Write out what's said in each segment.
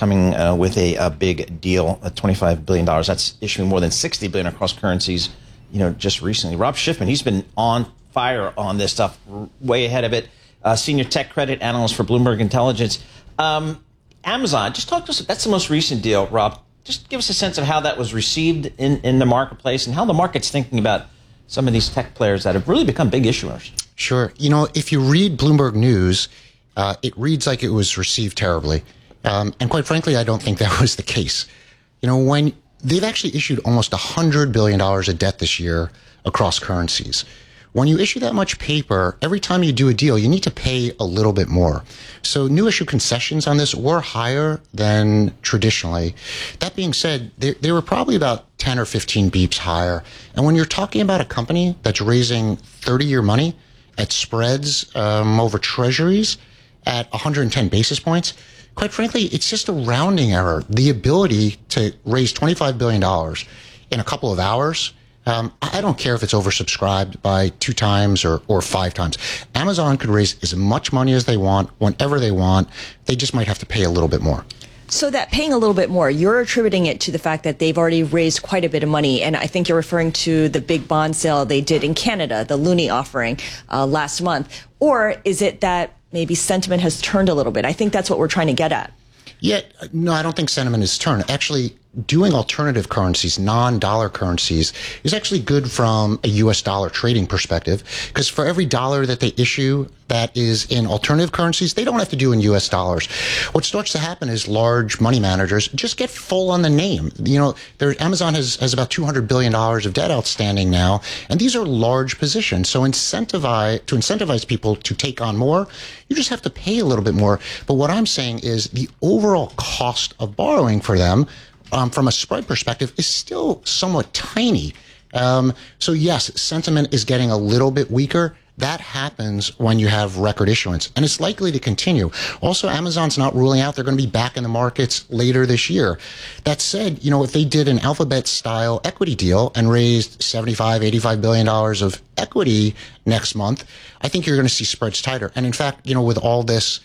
coming with a big deal, $25 billion. That's issuing more than $60 billion across currencies, just recently. Rob Schiffman, he's been on fire on this stuff, way ahead of it. Senior tech credit analyst for Bloomberg Intelligence. Amazon, just talk to us. That's the most recent deal, Rob. Just give us a sense of how that was received in the marketplace and how the market's thinking about some of these tech players that have really become big issuers. Sure. If you read Bloomberg News, it reads like it was received terribly. And quite frankly, I don't think that was the case. When they've actually issued almost $100 billion of debt this year across currencies. When you issue that much paper, every time you do a deal, you need to pay a little bit more. So new issue concessions on this were higher than traditionally. That being said, they were probably about 10 or 15 beeps higher. And when you're talking about a company that's raising 30-year money at spreads over treasuries at 110 basis points, quite frankly, it's just a rounding error. The ability to raise $25 billion in a couple of hours, I don't care if it's oversubscribed by 2 times or 5 times. Amazon could raise as much money as they want, whenever they want. They just might have to pay a little bit more. So that paying a little bit more, you're attributing it to the fact that they've already raised quite a bit of money. And I think you're referring to the big bond sale they did in Canada, the Loonie offering last month. Or is it that maybe sentiment has turned a little bit? I think that's what we're trying to get at. Yeah, no, I don't think sentiment has turned. Actually, doing alternative currencies, non-dollar currencies, is actually good from a U.S. dollar trading perspective, because for every dollar that they issue that is in alternative currencies, they don't have to do in U.S. dollars. What starts to happen is large money managers just get full on the name. Amazon has about $200 billion of debt outstanding now, and these are large positions. So to incentivize people to take on more, you just have to pay a little bit more. But what I'm saying is the overall cost of borrowing for them from a spread perspective is still somewhat tiny. So yes, sentiment is getting a little bit weaker. That happens when you have record issuance, and it's likely to continue. Also, Amazon's not ruling out they're going to be back in the markets later this year. That said, if they did an Alphabet-style equity deal and raised $75-85 billion of equity next month, I think you're going to see spreads tighter. And in fact, with all this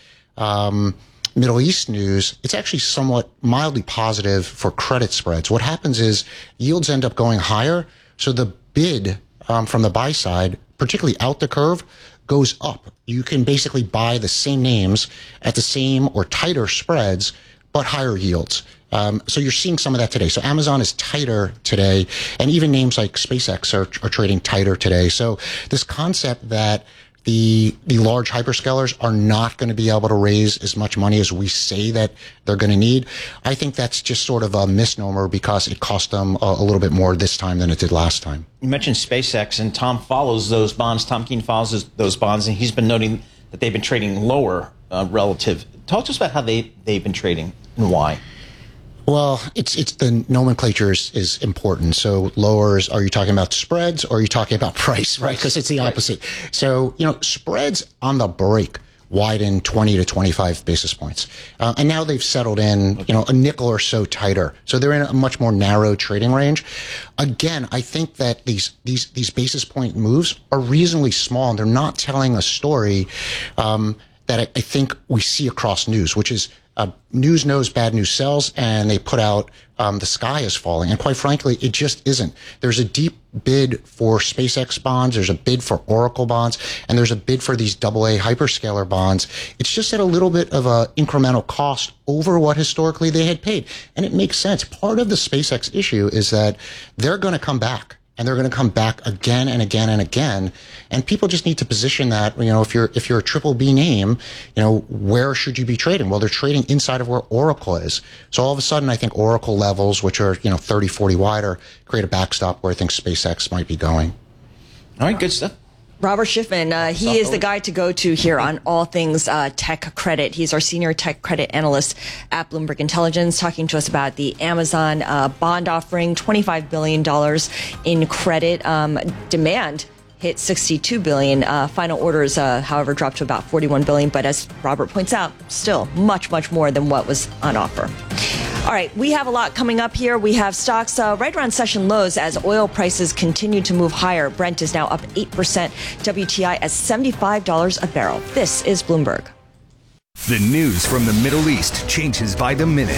Middle East news, it's actually somewhat mildly positive for credit spreads. What happens is yields end up going higher, so the bid from the buy side, particularly out the curve, goes up. You can basically buy the same names at the same or tighter spreads, but higher yields. So you're seeing some of that today. So Amazon is tighter today, and even names like SpaceX are trading tighter today. So this concept that the large hyperscalers are not going to be able to raise as much money as we say that they're going to need, I think that's just sort of a misnomer because it cost them a little bit more this time than it did last time. You mentioned SpaceX, and Tom follows those bonds. Tom Keene follows those bonds, and he's been noting that they've been trading lower relative. Talk to us about how they've been trading and why. Well, it's the nomenclature is important. So lowers, are you talking about spreads or are you talking about price, right? Because it's the opposite. Right. So, spreads on the break widen 20 to 25 basis points. And now they've settled in, a nickel or so tighter. So they're in a much more narrow trading range. Again, I think that these basis point moves are reasonably small, and they're not telling a story that I think we see across news, which is news knows bad news sells, and they put out the sky is falling. And quite frankly, it just isn't. There's a deep bid for SpaceX bonds, there's a bid for Oracle bonds, and there's a bid for these AA hyperscaler bonds. It's just at a little bit of a incremental cost over what historically they had paid. And it makes sense. Part of the SpaceX issue is that they're going to come back. And they're going to come back again and again and again. And people just need to position that, if you're a triple B name, where should you be trading? Well, they're trading inside of where Oracle is. So all of a sudden, I think Oracle levels, which are, 30, 40 wider, create a backstop where I think SpaceX might be going. All right, good stuff. Robert Schiffman, he is the guy to go to here on all things tech credit. He's our senior tech credit analyst at Bloomberg Intelligence, talking to us about the Amazon bond offering, $25 billion in credit. Demand hit $62 billion. Final orders, however, dropped to about $41 billion. But as Robert points out, still much, much more than what was on offer. All right, we have a lot coming up here. We have stocks right around session lows as oil prices continue to move higher. Brent is now up 8%. WTI at $75 a barrel. This is Bloomberg. The news from the Middle East changes by the minute.